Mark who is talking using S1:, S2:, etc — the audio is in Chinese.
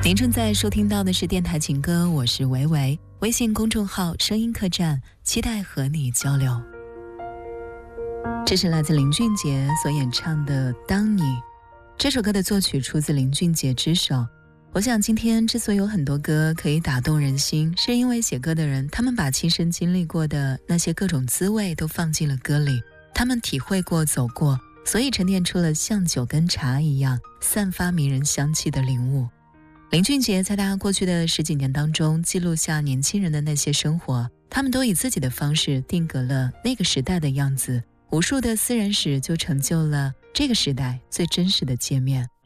S1: 您正在收听到的是电台情歌，我是维维，微信公众号声音客栈，期待和你交流。这是来自林俊杰所演唱的《当你》，这首歌的作曲出自林俊杰之手。我想今天之所以有很多歌可以打动人心，是因为写歌的人他们把亲身经历过的那些各种滋味都放进了歌里，他们体会过走过，所以沉淀出了像酒跟茶一样散发迷人香气的领悟。林俊杰在他过去的10几年当中记录下年轻人的那些生活，他们都以自己的方式定格了那个时代的样子，无数的私人史就成就了这个时代最真实的界面。